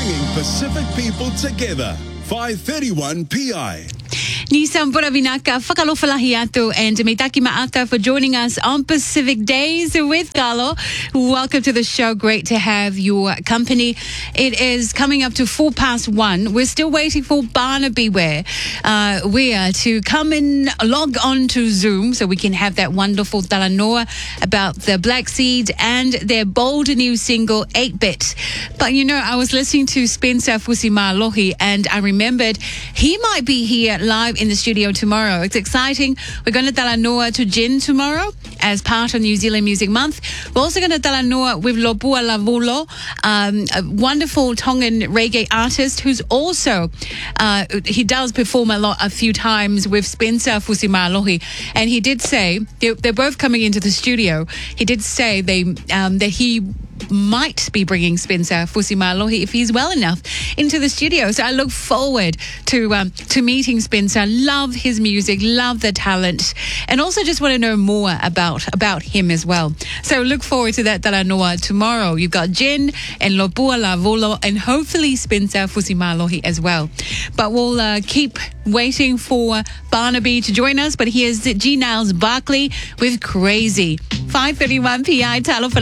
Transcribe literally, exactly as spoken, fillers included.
bringing Pacific people together. five thirty-one P I. Ni Sampura Vinaka, whakalofalahi atu, and me taki ma'aka for joining us on Pacific Days with Carlo. Welcome to the show. Great to have your company. It is coming up to four past one. We're still waiting for Barnaby Ware, uh, Ware to come and log on to Zoom so we can have that wonderful talanoa about the Black Seed and their bold new single, eight bit. But, you know, I was listening to Spencer Fusimalohi and I remembered he might be here live in the studio tomorrow. It's exciting. We're going to talanoa to Jen tomorrow as part of New Zealand Music Month. We're also going to talanoa with Lopua Lavulo, um, a wonderful Tongan reggae artist who's also, uh, he does perform a lot, a few times with Spencer Fusimalohi. And he did say, they're, they're both coming into the studio. He did say they um, that he might be bringing Spencer Fusimalohi, if he's well enough, into the studio. So I look forward to um, to meeting Spencer. Love his music, love the talent, and also just want to know more about about him as well. So look forward to that talanoa tomorrow. You've got Jen and Lopua Lavolo and hopefully Spencer Fusimalohi as well. But we'll uh, keep waiting for Barnaby to join us. But here's G. Niles Barkley with Crazy. five thirty-one P I, Talo